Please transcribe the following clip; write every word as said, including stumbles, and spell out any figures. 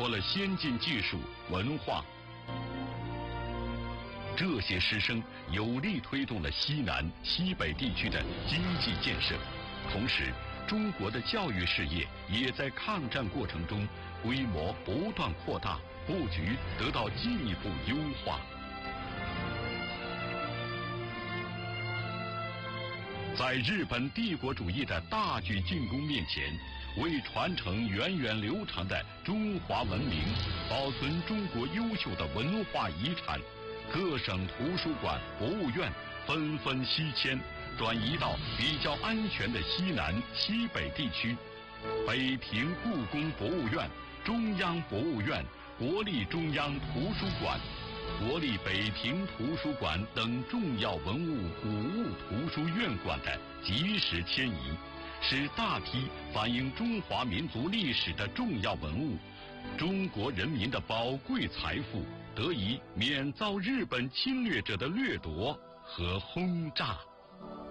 获了先进技术、文化。这些师生有力推动了西南、西北地区的经济建设，同时，中国的教育事业也在抗战过程中规模不断扩大，布局得到进一步优化。在日本帝国主义的大举进攻面前，为传承源远流长的中华文明，保存中国优秀的文化遗产，各省图书馆、博物院纷纷西迁，转移到比较安全的西南、西北地区。北平故宫博物院、中央博物院、国立中央图书馆、国立北平图书馆等重要文物古物图书院馆的及时迁移，使大批反映中华民族历史的重要文物、中国人民的宝贵财富得以免遭日本侵略者的掠夺和轰炸。